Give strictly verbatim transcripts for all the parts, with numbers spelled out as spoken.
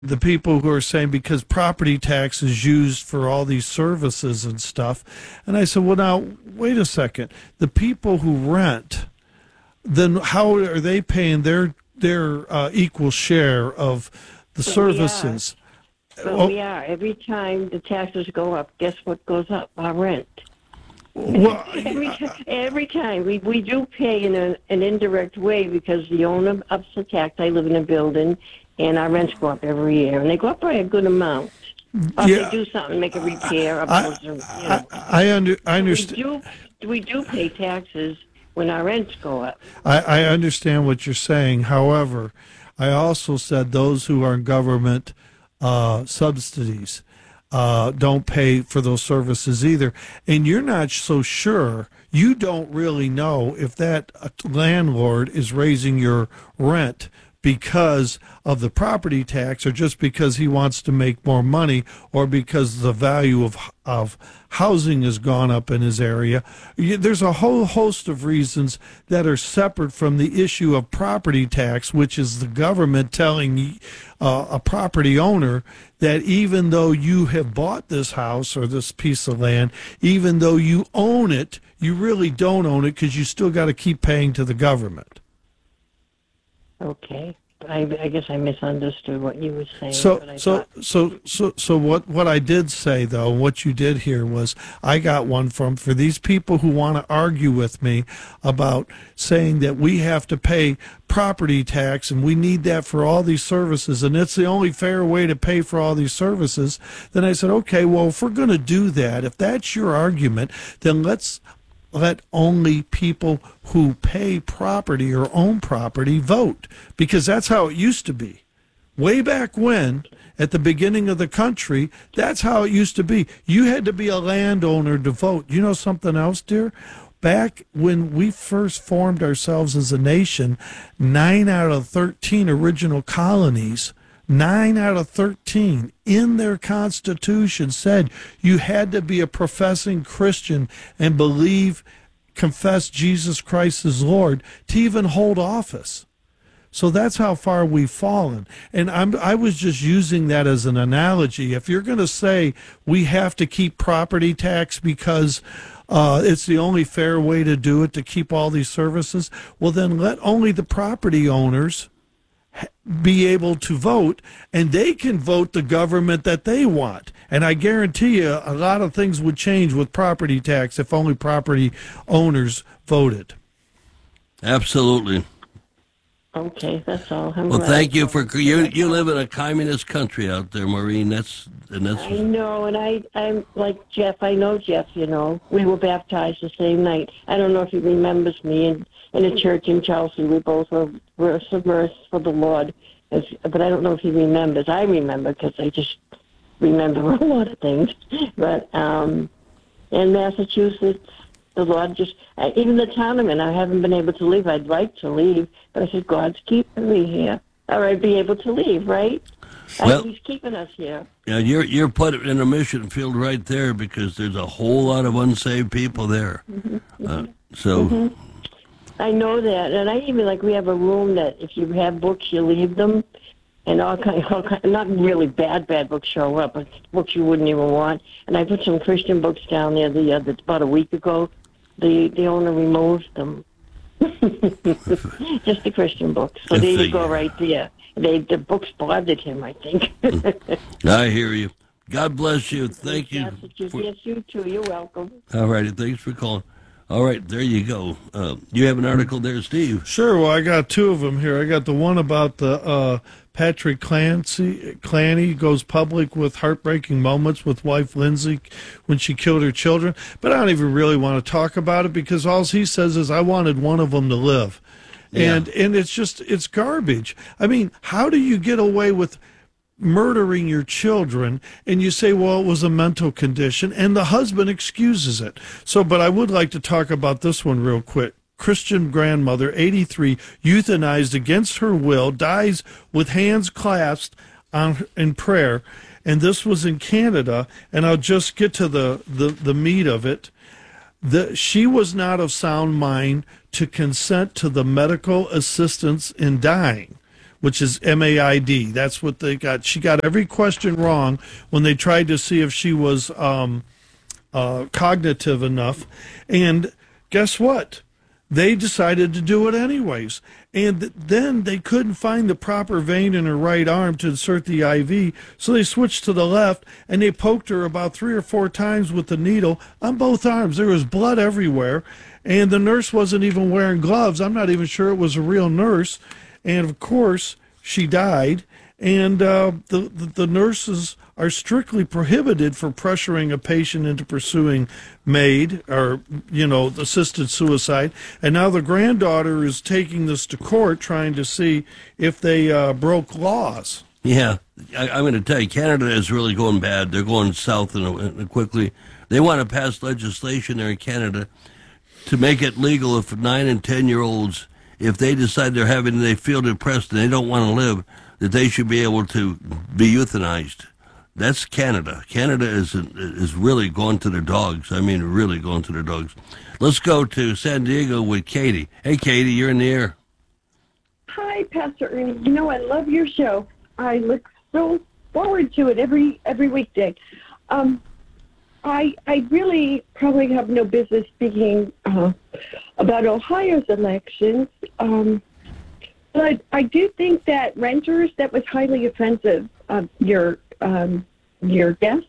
the people who are saying because property tax is used for all these services and stuff. And I said, well, now, wait a second. The people who rent, then how are they paying their their uh, equal share of the But services? We are. But Oh, we are. Every time the taxes go up, guess what goes up? Our rent. well, Every, ti- every time. We we do pay in a, an indirect way because the owner ups the tax. I live in a building, and our rents go up every year. And they go up by a good amount. Or Yeah. if they do something, make a repair. I, Or, you know. I, I, under, I we understand. do we do pay taxes when our rents go up. I, I understand what you're saying. However, I also said those who are in government uh, subsidies uh, don't pay for those services either. And you're not so sure. You don't really know if that uh, landlord is raising your rent because of the property tax or just because he wants to make more money or because the value of of housing has gone up in his area. You- There's a whole host of reasons that are separate from the issue of property tax, which is the government telling uh, a property owner that even though you have bought this house or this piece of land, even though you own it, you really don't own it because you still got to keep paying to the government. Okay. I, I guess I misunderstood what you were saying. So, but I so, thought, so, so, so, what, what I did say though, what you did here was, I got one from for these people who want to argue with me about saying that we have to pay property tax and we need that for all these services, and it's the only fair way to pay for all these services. Then I said, okay, well, if we're going to do that, if that's your argument, then let's let only people who pay property or own property vote, because that's how it used to be. Way back when, at the beginning of the country, that's how it used to be. You had to be a landowner to vote. You know something else, dear? Back when we first formed ourselves as a nation, nine out of thirteen original colonies, nine out of thirteen in their constitution said you had to be a professing Christian and believe, confess Jesus Christ as Lord to even hold office. So that's how far we've fallen. And I'm, I was just using that as an analogy. If you're going to say we have to keep property tax because uh, it's the only fair way to do it, to keep all these services, well, then let only the property owners be able to vote, and they can vote the government that they want. And I guarantee you a lot of things would change with property tax if only property owners voted. Absolutely. okay, that's all. I'm Well, glad thank I you for called. you. You live in a communist country out there, Maureen. That's and I that's know, and I, I'm like Jeff. I know Jeff. You know, we were baptized the same night. I don't know if he remembers me in in a church in Chelsea. We both were verse to verse for the Lord, as, but I don't know if he remembers. I remember because I just remember a lot of things. But um, in Massachusetts, the Lord just, uh, even the town I'm in, I haven't been able to leave. I'd like to leave, but I said, God's keeping me here, or I'd be able to leave, right? Well- I, he's keeping us here. yeah. You're you're put in a mission field right there because there's a whole lot of unsaved people there. Uh, so I know that, and I even, like, we have a room that if you have books, you leave them, and all kind, all kind not really bad, bad books show up, but books you wouldn't even want. And I put some Christian books down there the other, about a week ago. The the owner removed them. Just the Christian books. So Good there for you go, you. right there. They the books bothered him, I think. I hear you. God bless you. Thank you. Massachusetts. for- Yes, you too. You're welcome. all righty. Thanks for calling. All right, there you go. Uh, you have an article there, Steve. Sure. Well, I got two of them here. I got the one about the uh, Patrick Clancy. Clancy goes public with heartbreaking moments with wife Lindsay when she killed her children. But I don't even really want to talk about it because all he says is, "I wanted one of them to live," and Yeah. and it's just it's garbage. I mean, how do you get away with murdering your children and you say, well, it was a mental condition, and the husband excuses it? So, but I would like to talk about this one real quick. Christian grandmother, eighty-three, euthanized against her will, dies with hands clasped on in prayer, and this was in Canada. And I'll just get to the the, the meat of it. The, she was not of sound mind to consent to the medical assistance in dying. which is M A I D. That's what they got. She got every question wrong when they tried to see if she was um, uh, cognitive enough. And guess what? They decided to do it anyways. And th- then they couldn't find the proper vein in her right arm to insert the I V, so they switched to the left, and they poked her about three or four times with the needle on both arms. There was blood everywhere, and the nurse wasn't even wearing gloves. I'm not even sure it was a real nurse. And, of course, she died, and uh, the, the, the nurses are strictly prohibited for pressuring a patient into pursuing MAID or, you know, assisted suicide. And now the granddaughter is taking this to court, trying to see if they uh, broke laws. Yeah, I, I'm going to tell you, Canada is really going bad. They're going south and, and quickly. They want to pass legislation there in Canada to make it legal if nine and ten year olds, if they decide they're having, they feel depressed and they don't want to live, that they should be able to be euthanized. That's Canada. Canada is is really going to their dogs. I mean, really going to their dogs. Let's go to San Diego with Katie. Hey, Katie, you're in the air. Hi, Pastor Ernie. You know, I love your show. I look so forward to it every every weekday. Um, I I really probably have no business speaking uh, about Ohio's elections, um, but I do think that renters, that was highly offensive of your um, your guest,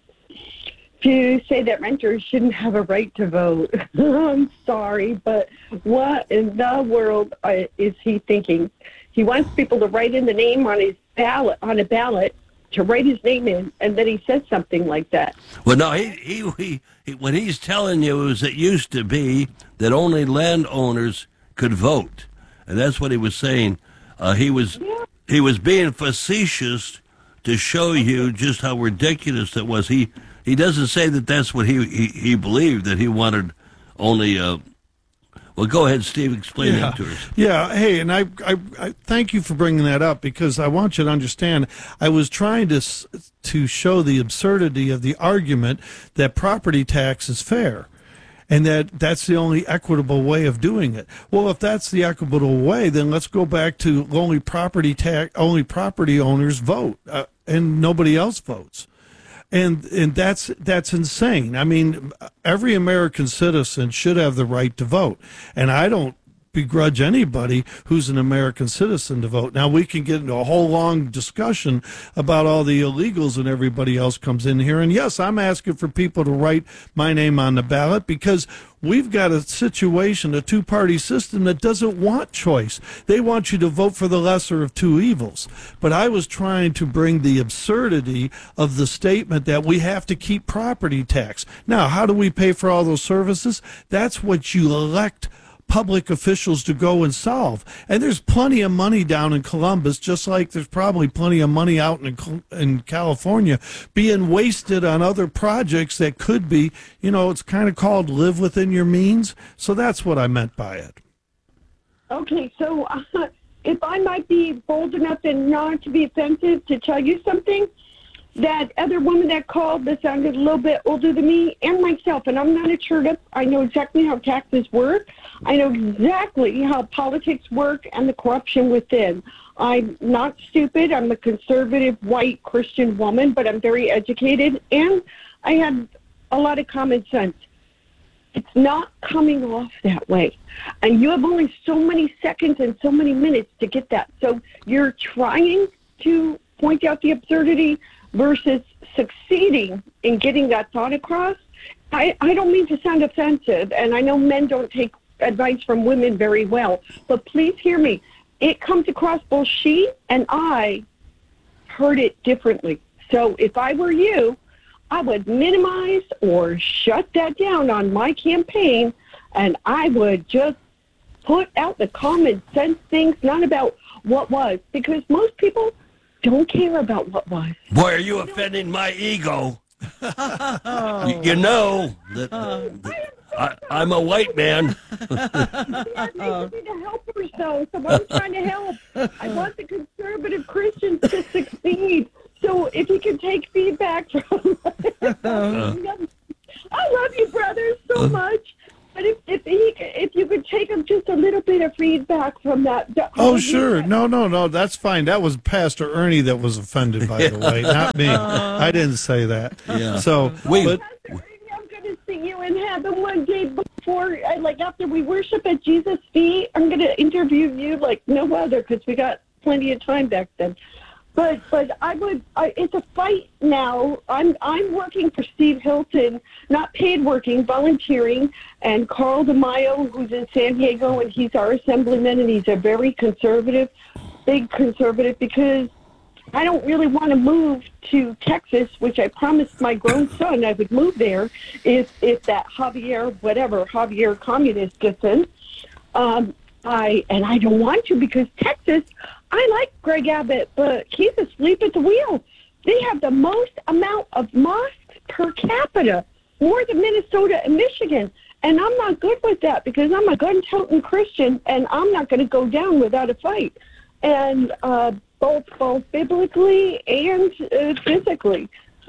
to say that renters shouldn't have a right to vote. I'm sorry, but what in the world uh, is he thinking? He wants people to write in the name on his ballot, on a ballot, to write his name in, and then he says something like that. Well, no, he, he, he, he what he's telling you is it used to be that only landowners could vote, and that's what he was saying. Uh, he was Yeah. he was being facetious to show you just how ridiculous it was. He he doesn't say that that's what he he, he believed, that he wanted only. Uh, well, go ahead, Steve. Explain Yeah. that to us. Yeah. Hey, and I, I, I thank you for bringing that up, because I want you to understand. I was trying to s- to show the absurdity of the argument that property tax is fair, and that that's the only equitable way of doing it. Well, if that's the equitable way, then let's go back to only property tax, only property owners vote, uh, and nobody else votes. And and that's that's insane. I mean, every American citizen should have the right to vote, and I don't begrudge anybody who's an American citizen to vote. Now, we can get into a whole long discussion about all the illegals and everybody else comes in here. And yes, I'm asking for people to write my name on the ballot, because we've got a situation, a two-party system that doesn't want choice. They want you to vote for the lesser of two evils. But I was trying to bring the absurdity of the statement that we have to keep property tax. Now, how do we pay for all those services? That's what you elect public officials to go and solve. And there's plenty of money down in Columbus, just like there's probably plenty of money out in in California being wasted on other projects that could be, you know, it's kind of called live within your means. So that's what I meant by it. Okay, so uh, if I might be bold enough and not to be offensive to tell you something, that other woman that called that sounded a little bit older than me and myself, and I'm not a turnip. I know exactly how taxes work. I know exactly how politics work and the corruption within. I'm not stupid. I'm a conservative, white, Christian woman, but I'm very educated, and I have a lot of common sense. It's not coming off that way. And you have only so many seconds and so many minutes to get that. So you're trying to point out the absurdity versus succeeding in getting that thought across. I, I don't mean to sound offensive, and I know men don't take advice from women very well, but please hear me. It comes across, both she and I heard it differently. So if I were you, I would minimize or shut that down on my campaign, and I would just put out the common sense things, not about what was, because most people don't care about what was. Boy, are you offending my ego? you, you know that, that I, I'm a white man. Yeah, they should be the helpers, though, so I'm trying to help. I want the conservative Christians to succeed. So if you can take feedback from... I love you, brothers, so much. But if, if he, if you could take him just a little bit of feedback from that. that Oh, sure. No, no, no. That's fine. That was Pastor Ernie that was offended, by the way, not me. I didn't say that. Yeah. So, Wait. but Pastor Ernie, I'm going to see you in heaven one day before, uh, like after we worship at Jesus' feet. I'm going to interview you like no other because we got plenty of time back then. But but I would I, it's a fight now. I'm I'm working for Steve Hilton, not paid working, volunteering, and Carl DeMaio, who's in San Diego, and he's our assemblyman, and he's a very conservative, big conservative, because I don't really want to move to Texas, which I promised my grown son I would move there if if that Javier whatever Javier communist gets in. Um, I and I don't want to because Texas. I like Greg Abbott, but he's asleep at the wheel. They have the most amount of mosques per capita, more than Minnesota and Michigan. And I'm not good with that because I'm a gun-toting Christian, and I'm not going to go down without a fight. And uh, both both biblically and uh, physically.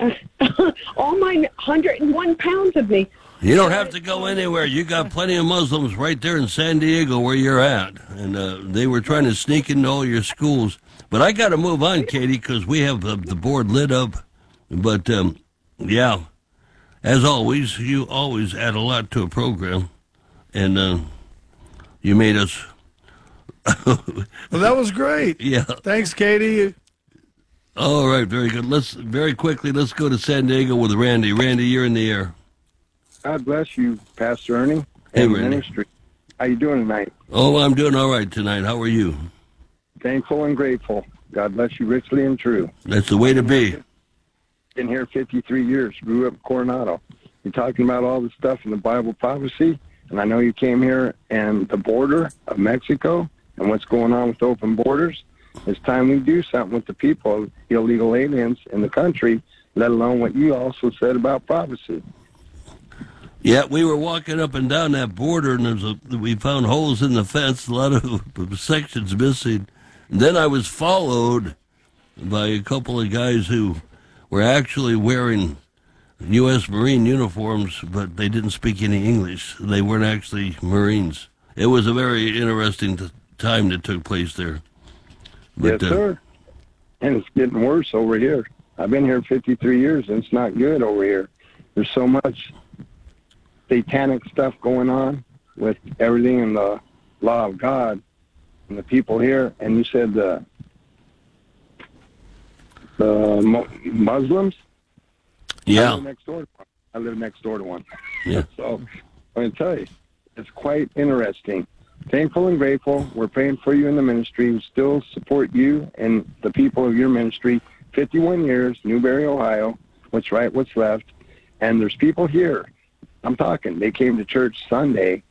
All my one hundred one pounds of me. You don't have to go anywhere. You got plenty of Muslims right there in San Diego where you're at. And uh, they were trying to sneak into all your schools. But I got to move on, Katie, because we have uh, the board lit up. But, um, yeah, as always, you always add a lot to a program. And uh, you made us... well, that was great. Yeah. Thanks, Katie. All right, very good. Let's very quickly, let's go to San Diego with Randy. Randy, you're in the air. God bless you, Pastor Ernie, Hey, and Randy. ministry. How you doing tonight? Oh, I'm doing all right tonight. How are you? Thankful and grateful. God bless you richly and true. That's the way to be. Been here fifty-three years. Grew up in Coronado. You're talking about all the stuff in the Bible prophecy, and I know you came here and the border of Mexico and what's going on with open borders. It's time we do something with the people, illegal aliens in the country, let alone what you also said about prophecy. Yeah, we were walking up and down that border, and there's a, we found holes in the fence, a lot of sections missing. And then I was followed by a couple of guys who were actually wearing U S Marine uniforms, but they didn't speak any English. They weren't actually Marines. It was a very interesting t- time that took place there. But, yes, sir. And it's getting worse over here. I've been here fifty-three years, and it's not good over here. There's so much satanic stuff going on with everything in the law of God and the people here. And you said the the Mo- Muslims. Yeah. I live next door. To one. I live next door to one. Yeah. So I'm going to tell you, it's quite interesting. Thankful and grateful. We're praying for you in the ministry. We still support you and the people of your ministry. fifty-one years, Newberry, Ohio. What's right, what's left. And there's people here. I'm talking. They came to church Sunday.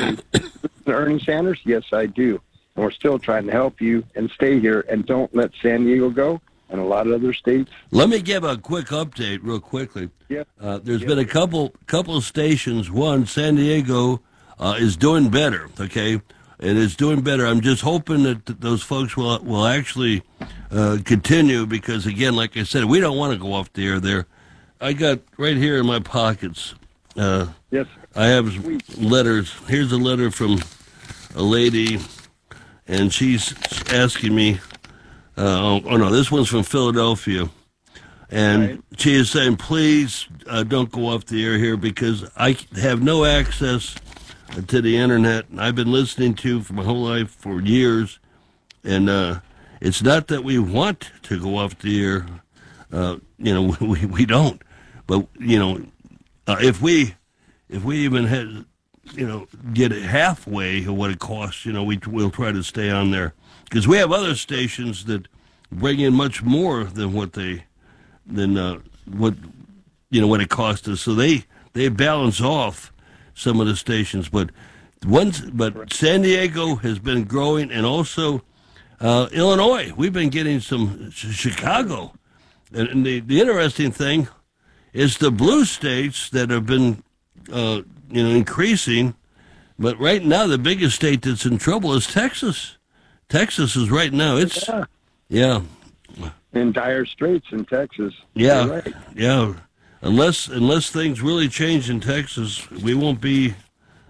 Ernie Sanders? Yes, I do. And we're still trying to help you and stay here. And don't let San Diego go and a lot of other states. Let me give a quick update real quickly. Yeah. Uh, there's Yeah. been a couple couple of stations. One, San Diego uh, is doing better, okay? And it's doing better. I'm just hoping that th- those folks will will actually uh, continue because, again, like I said, we don't want to go off the air there. I got right here in my pockets, uh, Yes. I have letters. Here's a letter from a lady, and she's asking me, uh, oh, oh, no, this one's from Philadelphia. And Right. she is saying, please uh, don't go off the air here because I have no access to the internet. And I've been listening to you for my whole life for years. And uh, it's not that we want to go off the air. Uh, you know, we, we don't. But, you know, uh, if we if we even had, you know, get it halfway of what it costs, you know, we, we'll try to stay on there. Because we have other stations that bring in much more than what they, than uh, what, you know, what it costs us. So they, they balance off some of the stations. But once, but San Diego has been growing, and also uh, Illinois. We've been getting some Chicago. And, and the, the interesting thing is the blue states that have been, uh, you know, increasing. But right now, the biggest state that's in trouble is Texas. Texas is right now. It's Yeah. yeah, In dire straits in Texas. yeah, You're right. yeah. Unless unless things really change in Texas, we won't be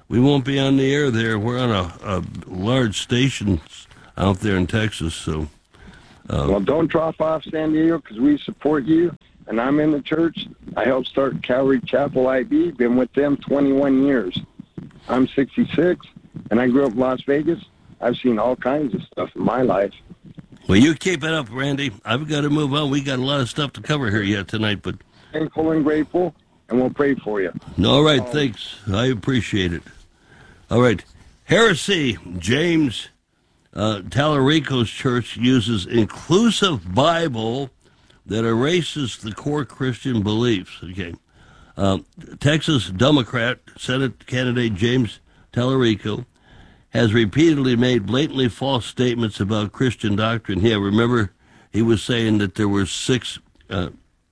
we won't be on the air there. We're on a, a large station out there in Texas, so. Uh, well, don't drop off, San Diego, because we support you. And I'm in the church. I helped start Calvary Chapel I B. Been with them twenty-one years. I'm sixty-six, and I grew up in Las Vegas. I've seen all kinds of stuff in my life. Well, you keep it up, Randy. I've got to move on. We got a lot of stuff to cover here yet tonight, but Thankful and grateful, and we'll pray for you. All right, um, thanks. I appreciate it. All right. Heresy. James uh, Tallarico's church uses inclusive Bible that erases the core Christian beliefs. Okay. Uh, Texas Democrat Senate candidate James Tallarico has repeatedly made blatantly false statements about Christian doctrine. Yeah, remember he was saying that there were six, uh,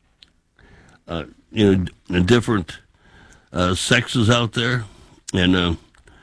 uh, you know, different uh, sexes out there, and, uh,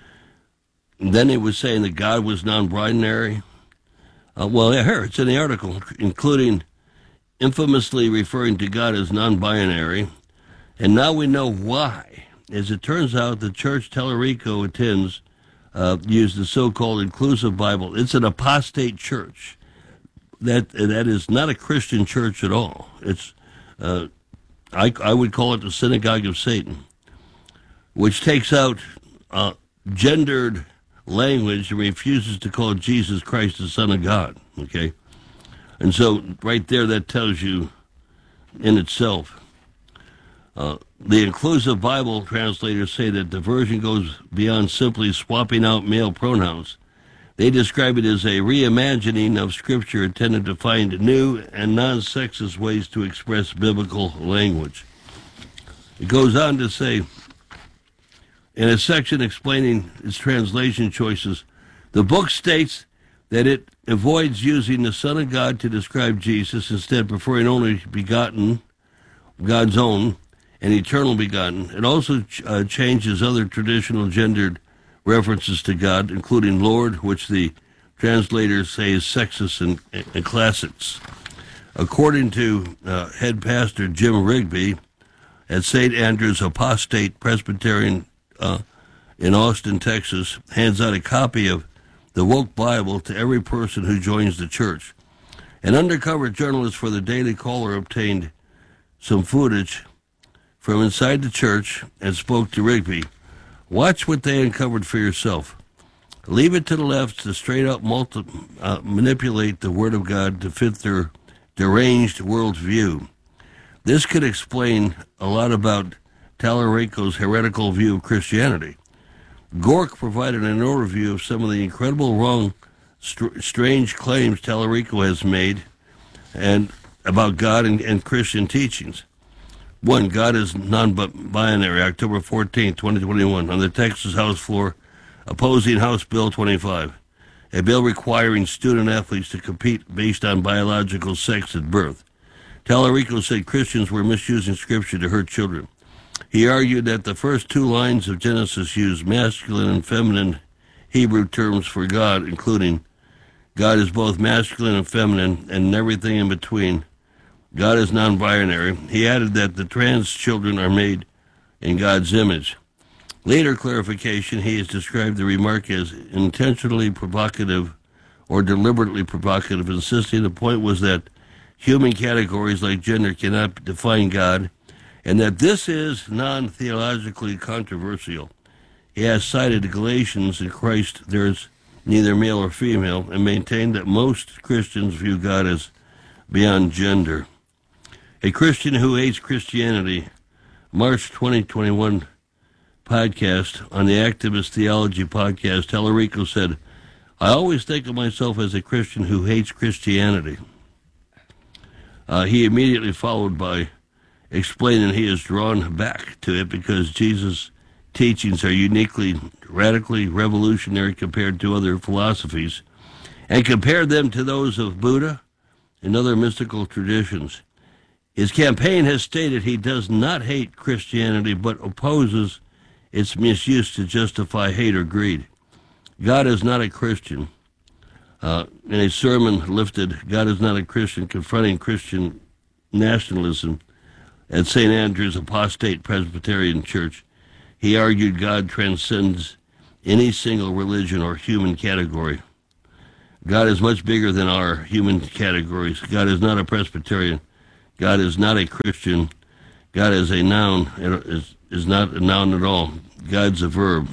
and then he was saying that God was non-binary. Uh, well, yeah, here it's in the article, including infamously referring to God as non-binary, and now we know why. As it turns out, the church Tallarico attends Uh, use the so-called inclusive Bible. It's an apostate church. That that is not a Christian church at all. It's uh, I I would call it the synagogue of Satan, which takes out uh, gendered language and refuses to call Jesus Christ the Son of God. Okay, and so right there, that tells you in itself. Uh, the inclusive Bible translators say that the version goes beyond simply swapping out male pronouns. They describe it as a reimagining of Scripture intended to find new and non-sexist ways to express biblical language. It goes on to say, in a section explaining its translation choices, the book states that it avoids using the Son of God to describe Jesus, instead preferring only begotten, God's own, and eternal begotten. It also ch- uh, changes other traditional gendered references to God, including Lord, which the translators say is sexist and, and classics. According to uh, head pastor Jim Rigby at Saint Andrew's Apostate Presbyterian uh, in Austin, Texas, hands out a copy of the Woke Bible to every person who joins the church. An undercover journalist for the Daily Caller obtained some footage from inside the church and spoke to Rigby. Watch what they uncovered for yourself. Leave it to the left to straight up multi- uh, manipulate the Word of God to fit their deranged worldview. This could explain a lot about Tallarico's heretical view of Christianity. Gork provided an overview of some of the incredible wrong, str- strange claims Tallarico has made and about God and, and Christian teachings. One, God is non-binary, October fourteenth, twenty twenty-one, on the Texas House floor, opposing House Bill twenty-five, a bill requiring student athletes to compete based on biological sex at birth. Tallarico said Christians were misusing Scripture to hurt children. He argued that the first two lines of Genesis use masculine and feminine Hebrew terms for God, including God is both masculine and feminine and everything in between. God is non-binary. He added that the trans children are made in God's image. Later clarification, he has described the remark as intentionally provocative or deliberately provocative, insisting the point was that human categories like gender cannot define God, and that this is non-theologically controversial. He has cited Galatians in Christ there is neither male or female, and maintained that most Christians view God as beyond gender. A Christian who hates Christianity, March twenty twenty-one podcast on the Activist Theology podcast, Tallarico said, I always think of myself as a Christian who hates Christianity. Uh, he immediately followed by explaining he is drawn back to it because Jesus' teachings are uniquely, radically revolutionary compared to other philosophies, and compared them to those of Buddha and other mystical traditions. His campaign has stated he does not hate Christianity, but opposes its misuse to justify hate or greed. God is not a Christian. Uh, in a sermon lifted, God is not a Christian, confronting Christian nationalism at Saint Andrew's Apostate Presbyterian Church, he argued God transcends any single religion or human category. God is much bigger than our human categories. God is not a Presbyterian. God is not a Christian. God is a noun. It is, is not a noun at all. God's a verb.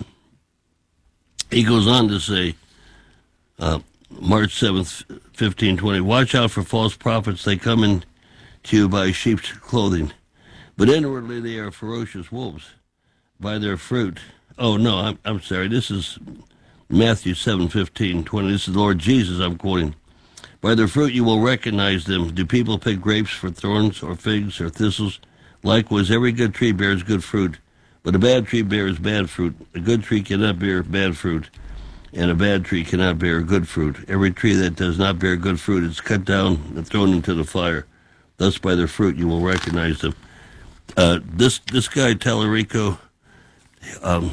He goes on to say, uh, March seventh, fifteen twenty, watch out for false prophets. They come in to you by sheep's clothing, but inwardly they are ferocious wolves. By their fruit. Oh, no, I'm, I'm sorry. This is Matthew seven, fifteen, twenty. This is the Lord Jesus I'm quoting. By their fruit you will recognize them. Do people pick grapes for thorns or figs or thistles? Likewise, every good tree bears good fruit, but a bad tree bears bad fruit. A good tree cannot bear bad fruit, and a bad tree cannot bear good fruit. Every tree that does not bear good fruit is cut down and thrown into the fire. Thus by their fruit you will recognize them. Uh, this this guy, Tallarico, um,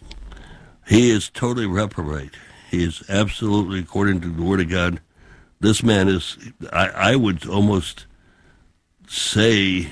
he is totally reprobate. He is absolutely, according to the Word of God, this man is, I, I would almost say,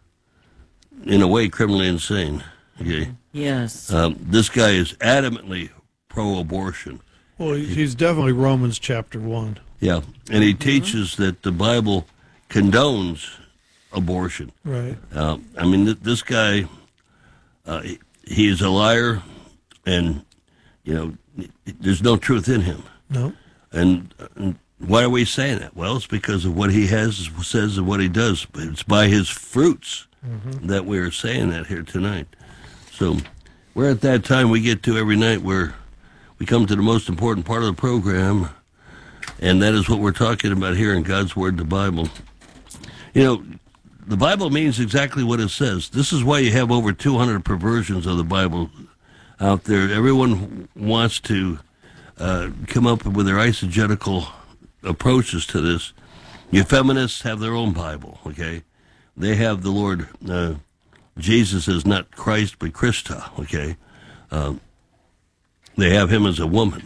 in a way, criminally insane. Okay. Yes. Um, this guy is adamantly pro-abortion. Well, he's definitely Romans chapter one. Yeah, and he teaches that the Bible condones abortion. Right. Uh, I mean, th- this guy, uh, he, he is a liar, and, you know, there's no truth in him. No. And, and why are we saying that? Well, it's because of what he has, says, and what he does. But it's by his fruits mm-hmm. that we're saying that here tonight. So we're at that time we get to every night where we come to the most important part of the program, and that is what we're talking about here in God's Word, the Bible. You know, the Bible means exactly what it says. This is why you have over two hundred perversions of the Bible out there. Everyone wants to uh, come up with their eisegetical approaches to this. You feminists have their own Bible, okay? They have the Lord, uh, Jesus is not Christ, but Christa, okay? Um, they have him as a woman.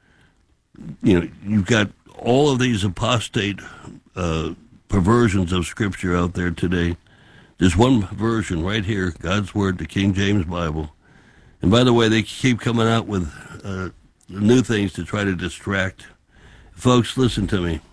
You know, you've got all of these apostate uh, perversions of Scripture out there today. There's one version right here, God's Word, the King James Bible. And by the way, they keep coming out with uh, new things to try to distract. Folks, listen to me.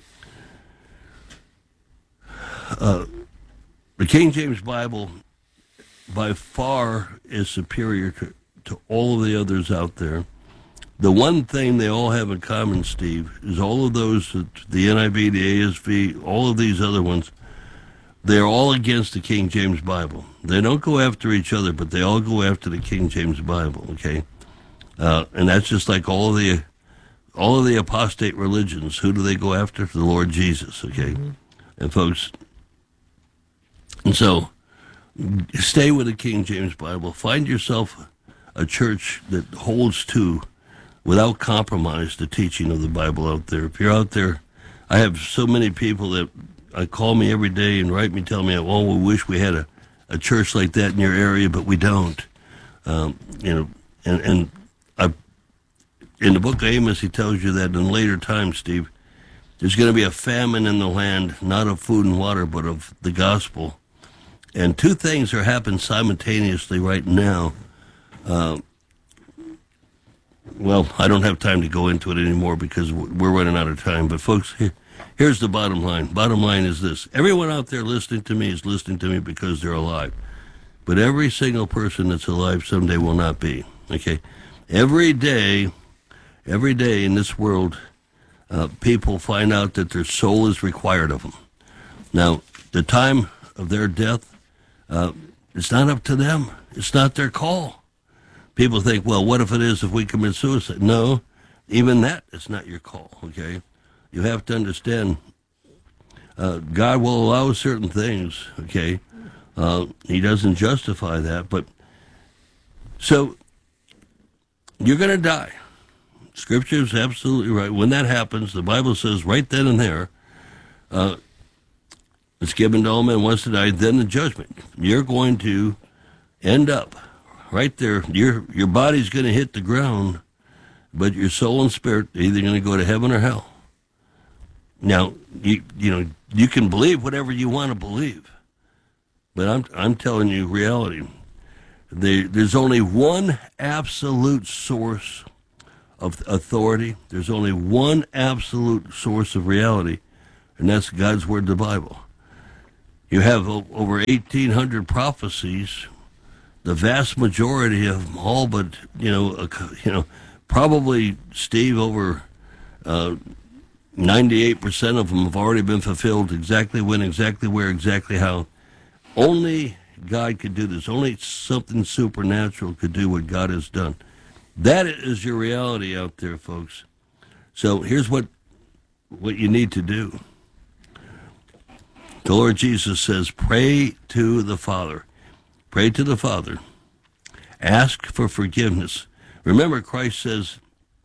Uh, the King James Bible, by far, is superior to, to all of the others out there. The one thing they all have in common, Steve, is all of those, the N I V, the A S V, all of these other ones, they're all against the King James Bible. They don't go after each other, but they all go after the King James Bible, okay? Uh, and that's just like all of the all of the apostate religions. Who do they go after? The Lord Jesus, okay? Mm-hmm. And folks, and so stay with the King James Bible. Find yourself a church that holds to, without compromise, the teaching of the Bible out there. If you're out there, I have so many people that uh, call me every day and write me, tell me, oh, we wish we had a, a church like that in your area, but we don't. Um, you know, and, and I, in the book of Amos, he tells you that in later times, Steve, there's going to be a famine in the land, not of food and water, but of the gospel. And two things are happening simultaneously right now. Uh, well, I don't have time to go into it anymore because we're running out of time. But folks, here, here's the bottom line. Bottom line is this. Everyone out there listening to me is listening to me because they're alive. But every single person that's alive someday will not be. Okay? Every day, every day in this world, uh, people find out that their soul is required of them. Now, the time of their death, uh, it's not up to them. It's not their call. People think, well, what if it is if we commit suicide? No, even that is not your call, okay? You have to understand, uh, God will allow certain things, okay? Uh, he doesn't justify that, but so you're going to die. Scripture is absolutely right. When that happens, the Bible says right then and there, uh, it's given to all men once to die, then the judgment. You're going to end up right there. Your your body's going to hit the ground, but your soul and spirit are either going to go to heaven or hell. Now, you you know, you can believe whatever you want to believe, but I'm I'm telling you reality. They, there's only one absolute source of authority. There's only one absolute source of reality, and that's God's Word, the Bible. You have o- over eighteen hundred prophecies. The vast majority of them, all but, you know, uh, you know, probably, Steve, over uh, ninety-eight percent of them have already been fulfilled. Exactly when, exactly where, exactly how. Only God could do this. Only something supernatural could do what God has done. That is your reality out there, folks. So here's what what you need to do. The Lord Jesus says, pray to the Father. Pray to the Father. Ask for forgiveness. Remember, Christ says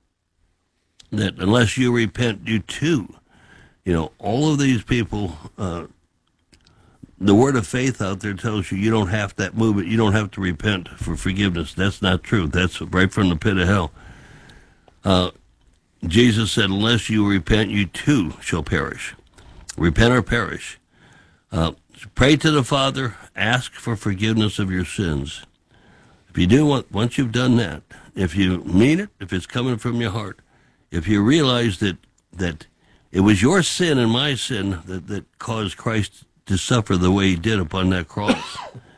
that unless you repent, you too. You know, all of these people, uh, the word of faith out there tells you you don't have that movement. You don't have to repent for forgiveness. That's not true. That's right from the pit of hell. Uh, Jesus said, unless you repent, you too shall perish. Repent or perish. Uh, pray to the Father. Ask for forgiveness of your sins. If you do, want, once you've done that, if you mean it, if it's coming from your heart, if you realize that that it was your sin and my sin that, that caused Christ to suffer the way he did upon that cross.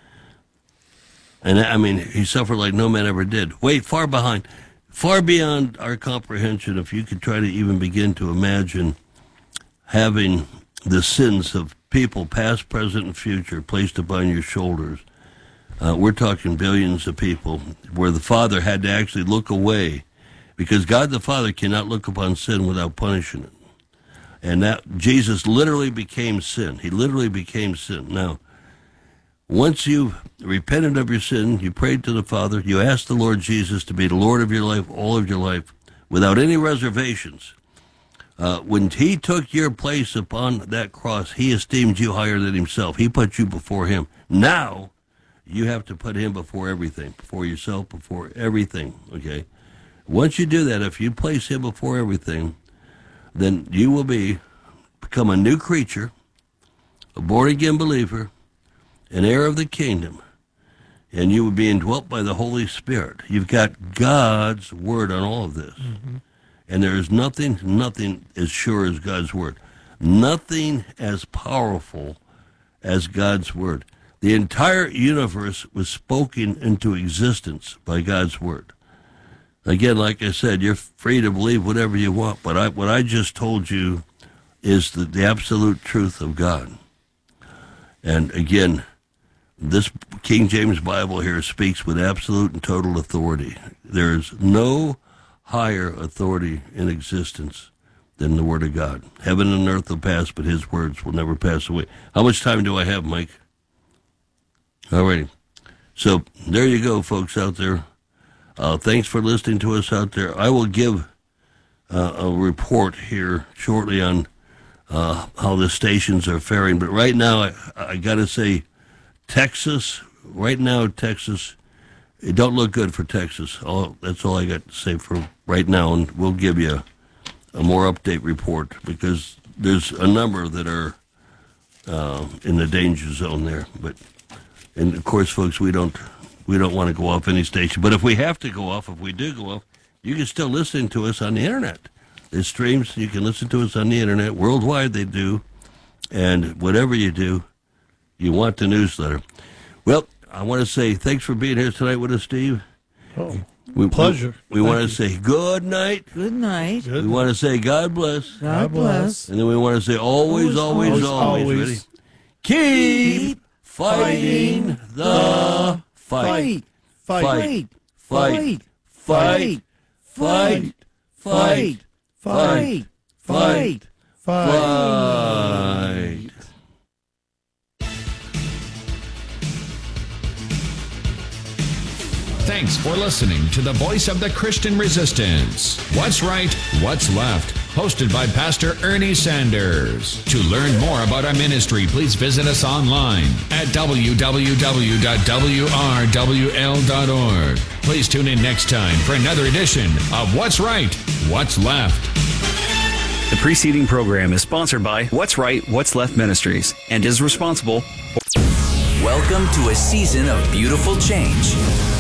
And I mean, he suffered like no man ever did. Wait, far behind, far beyond our comprehension, if you could try to even begin to imagine having the sins of people, past, present, and future, placed upon your shoulders. Uh, we're talking billions of people where the Father had to actually look away because God the Father cannot look upon sin without punishing it. And that Jesus literally became sin. He literally became sin. Now, once you've repented of your sin, you prayed to the Father, you asked the Lord Jesus to be the Lord of your life, all of your life, without any reservations. Uh, when he took your place upon that cross, he esteemed you higher than himself. He put you before him. Now, you have to put him before everything, before yourself, before everything, okay? Once you do that, if you place him before everything, then you will be become a new creature, a born-again believer, an heir of the kingdom, and you will be indwelt by the Holy Spirit. You've got God's word on all of this. Mm-hmm. And there is nothing, nothing as sure as God's word. Nothing as powerful as God's word. The entire universe was spoken into existence by God's word. Again, like I said, you're free to believe whatever you want, but I, what I just told you is the, the absolute truth of God. And again, this King James Bible here speaks with absolute and total authority. There is no higher authority in existence than the Word of God. Heaven and earth will pass, but his words will never pass away. How much time do I have, Mike? All righty. So there you go, folks out there. Uh, thanks for listening to us out there. I will give uh, a report here shortly on uh, how the stations are faring. But right now, I, I got to say, Texas, right now, Texas, it don't look good for Texas. All, that's all I got to say for right now, and we'll give you a, a more update report because there's a number that are uh, in the danger zone there. But and of course, folks, we don't we don't want to go off any station. But if we have to go off, if we do go off, you can still listen to us on the internet. There's streams. You can listen to us on the internet worldwide. They do, and whatever you do, you want the newsletter. Well, I want to say thanks for being here tonight with us, Steve. Oh, we, pleasure. We, we want to say good night. Good night. Good. We want to say God bless. God bless. And then we want to say always, always, always. always. always. Ready? Keep fighting the fight. Fight. Fight. Fight. Fight. Fight. Fight. Fight. Fight. Fight. Thanks for listening to the Voice of the Christian Resistance. What's Right, What's Left? Hosted by Pastor Ernie Sanders. To learn more about our ministry, please visit us online at w w w dot w r w l dot org. Please tune in next time for another edition of What's Right, What's Left. The preceding program is sponsored by What's Right, What's Left Ministries and is responsible for Welcome to a season of beautiful change.